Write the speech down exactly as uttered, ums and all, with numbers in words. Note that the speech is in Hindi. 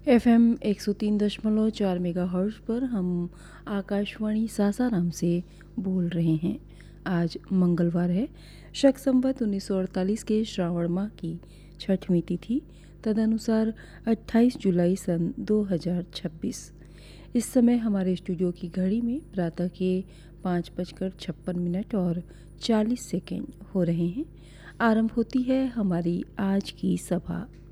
एफ एम एक सौ तीन दशमलव चार मेगा हर्ट्ज पर हम आकाशवाणी सासाराम से बोल रहे हैं। आज मंगलवार है, शक संवत उन्नीस सौ अड़तालीस के श्रावण माह की छठवीं तिथि, तदनुसार अट्ठाईस जुलाई सन दो हज़ार छब्बीस। इस समय हमारे स्टूडियो की घड़ी में प्रातः के पाँच बजकर छप्पन मिनट और चालीस सेकेंड हो रहे हैं। आरंभ होती है हमारी आज की सभा।